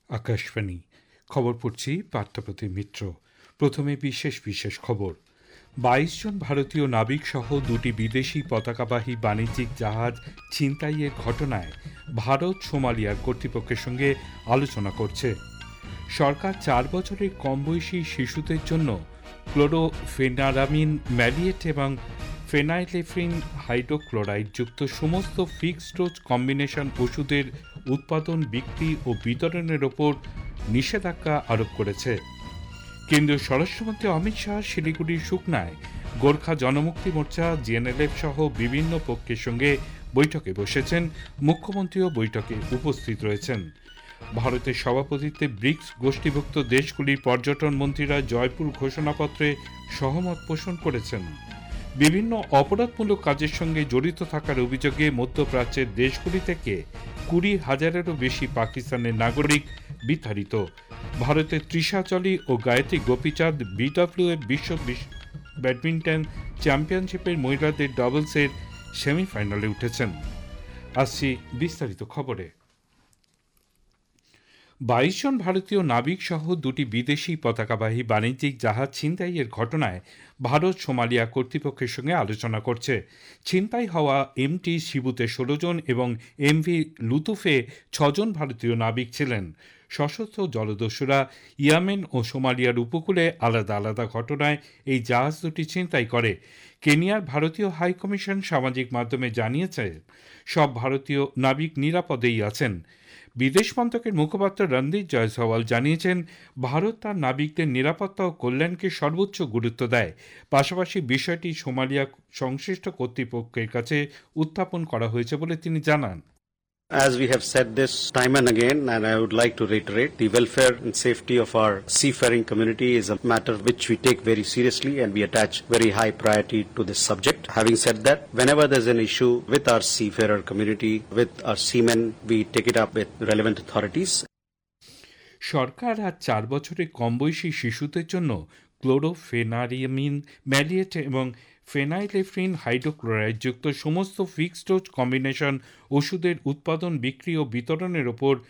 আকাশবাণী খবর পড়ছি পার্থপ্রতি মিত্র। প্রথমে বিশেষ খবর। ২২ জন ভারতীয় নাবিক সহ দুটি বিদেশি পতাকাবাহী বাণিজ্যিক জাহাজ ছিনতাইয়ের ঘটনায় ভারত সোমালিয়ার কর্তৃপক্ষের সঙ্গে আলোচনা করছে। সরকার ৪ বছরের কম বয়সী শিশুদের জন্য ক্লোরোফেনারামিন, ম্যালিয়েট এবং ফেনাইলেফ্রিন হাইড্রোক্লোরাইড যুক্ত সমস্ত ফিক্সড ডোজ কম্বিনেশন ওষুধের উৎপাদন, বিক্রি ও বিতরণের ওপর নিষেধাজ্ঞা আরোপ করেছে। কেন্দ্রীয় স্বরাষ্ট্রমন্ত্রী অমিত শাহ শিলিগুড়ির সুকনায় গোর্খা জনমুক্তি মোর্চা, জিএনএলএফ সহ বিভিন্ন পক্ষের সঙ্গে বৈঠকে বসেছেন। মুখ্যমন্ত্রীও বৈঠকে উপস্থিত রয়েছেন। ভারতের সভাপতিত্বে ব্রিক্স গোষ্ঠীভুক্ত দেশগুলির পর্যটন মন্ত্রীরা জয়পুর ঘোষণাপত্রে সহমত পোষণ করেছেন। বিভিন্ন অপরাধমূলক কাজের সঙ্গে জড়িত থাকার অভিযোগে মধ্যপ্রাচ্যের দেশগুলি থেকে ২০,০০০-এরও বেশি পাকিস্তানের নাগরিক বিতাড়িত। ভারতের তৃষা জলি ও গায়ত্রী গোপীচাঁদ বিডব্লিউএফ বিশ্ব ব্যাডমিন্টন চ্যাম্পিয়নশিপের মহিলাদের ডাবলসের সেমিফাইনালে উঠেছেন। আসছি বিস্তারিত খবরে। ২২ জন ভারতীয় নাবিক সহ দুটি বিদেশি পতাকাবাহী বাণিজ্যিক জাহাজ ছিনতাইয়ের ঘটনায় ভারত সোমালিয়া কর্তৃপক্ষের সঙ্গে আলোচনা করছে। ছিনতাই হওয়া এমটি শিবুতে ১৬ জন এবং এমভি লুতুফে ৬ জন ভারতীয় নাবিক ছিলেন। সশস্ত্র জলদস্যুরা ইয়েমেন ও সোমালিয়ার উপকূলে আলাদা আলাদা ঘটনায় এই জাহাজ দুটি ছিনতাই করে। কেনিয়ার ভারতীয় হাইকমিশন সামাজিক মাধ্যমে জানিয়েছে সব ভারতীয় নাবিক নিরাপদেই আছেন। বিদেশ মন্ত্রকের মুখপাত্র রণদীপ জয়সওয়াল জানিয়েছেন, ভারত তার নাবিকদের নিরাপত্তা ও কল্যাণকে সর্বোচ্চ গুরুত্ব দেয়। পাশাপাশি বিষয়টি সোমালিয়া সংশ্লিষ্ট কর্তৃপক্ষের কাছে উত্থাপন করা হয়েছে বলে তিনি জানান। As we have said this time and again, and I would like to reiterate, the welfare and safety of our seafaring community is a matter which we take very seriously and we attach very high priority to this subject. Having said that, whenever there's an issue with our seafarer community, with our seamen, we take it up with relevant authorities. সরকার আজ ৪ বছরের কম বয়সী শিশুদের জন্য ক্লোরোফেনারামিন, maleate এবং phenylephrine hydrochloride যুক্ত সমস্ত fixed dose combination ওষুধের উৎপাদন, বিক্রি ও বিতরণের ওপর